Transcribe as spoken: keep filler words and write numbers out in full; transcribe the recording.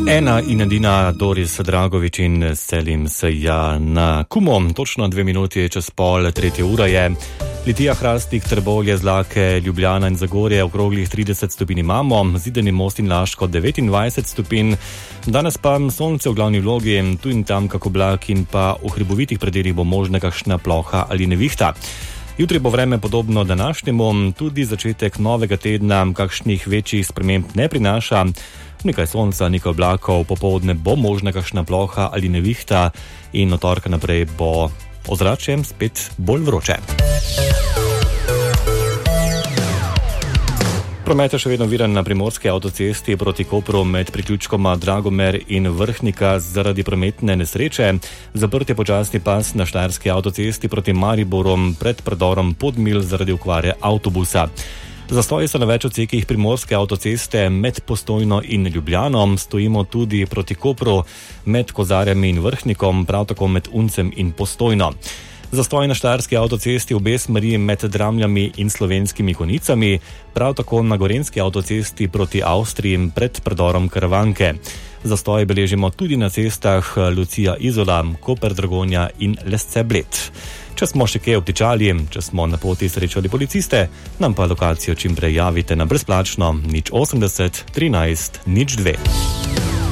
Ena in edina Doris Dragovič in selim se ja na Kumo. Točno dve minuti čez pol tretje ura je. Litija, Hrastnik, Trbovlje, Zlake, Ljubljana in Zagorje okroglih trideset stopinj imamo, Zidani Most in Laško devetindvajset stopinj. Danes pa sonce v glavni vlogi, tu in tam kak oblak in pa v hribovitih predelih bo možna kakšna ploha ali nevihta. Jutri bo vreme podobno današnjemu, tudi začetek novega tedna kakšnih večjih sprememb ne prinaša. Nekaj sonca, nekaj oblakov, popoldne bo možna kakšna ploha ali nevihta in od torka naprej bo ozračje spet bolj vroče. Promet je še vedno viran na primorski avtocesti proti Kopru med priključkoma Dragomer in Vrhnika zaradi prometne nesreče. Zaprt je počasni pas na štajerski avtocesti proti Mariboru pred predorom Podmil zaradi okvare avtobusa. Zastoji so na več odsekih primorske avtoceste med Postojno in Ljubljano, stojimo tudi proti Kopru med Kozarjami in Vrhnikom, prav tako med Uncem in Postojno. Zastoj na štajerski avtocesti obe smeri med Dramljami in Slovenskimi Konicami, prav tako na gorenjski avtocesti proti Avstriji pred predorom Karavanke. Zastoj beležimo tudi na cestah Lucija Izola, Koper Dragonja in Lesce Bled. Če smo še kje obtičali, če smo na poti srečali policiste, nam pa lokacijo čim prej javite na brezplačno nič osemdeset trinajst nič dve.